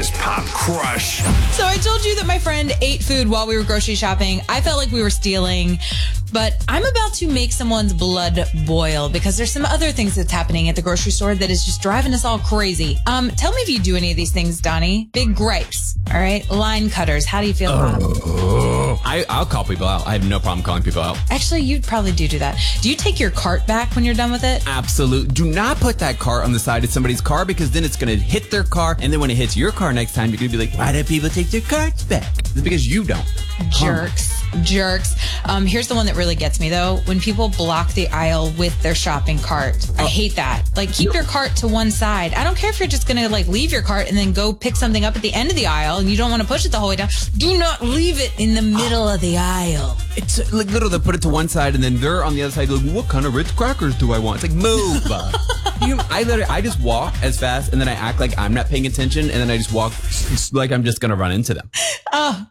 Pop Crush. So I told you that my friend ate food while we were grocery shopping. I felt like we were stealing, but I'm about to make someone's blood boil because there's some other things that's happening at the grocery store that is just driving us all crazy. Tell me if you do any of these things, Donnie. Big gripes, all right? Line cutters. How do you feel about them? I'll call people out. I have no problem calling people out. Actually, you'd probably do that. Do you take your cart back when you're done with it? Absolutely. Do not put that cart on the side of somebody's car because then it's going to hit their car. And then when it hits your car next time, you're going to be like, why do people take their carts back? It's because you don't. Jerks. Here's the one that really gets me, though. When people block the aisle with their shopping cart. I hate that. Like, keep your cart to one side. I don't care if you're just going to, like, leave your cart and then go pick something up at the end of the aisle and you don't want to push it the whole way down. Do not leave it in the middle of the aisle. It's like literally they put it to one side and then they're on the other side like, what kind of Ritz crackers do I want? It's like, move. I just walk as fast and then I act like I'm not paying attention and then I just walk like I'm just going to run into them. Oh,